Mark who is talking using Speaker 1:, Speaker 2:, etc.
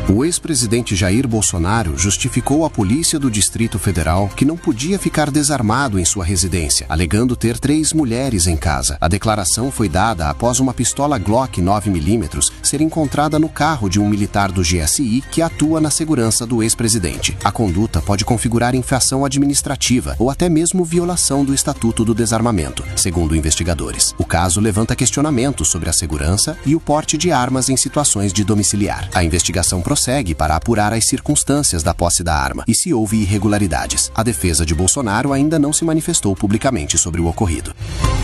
Speaker 1: O ex-presidente Jair Bolsonaro justificou à Polícia do Distrito Federal que não podia ficar desarmado em sua residência, alegando ter 3 mulheres em casa. A declaração foi dada após uma pistola Glock 9mm ser encontrada no carro de um militar do GSI que atua na segurança do ex-presidente. A conduta pode configurar infração administrativa ou até mesmo violação do Estatuto do Desarmamento, segundo investigadores. O caso levanta questionamentos sobre a segurança e o porte de armas em situações de domiciliar. A investigação prossegue para apurar as circunstâncias da posse da arma e se houve irregularidades. A defesa de Bolsonaro ainda não se manifestou publicamente sobre o ocorrido.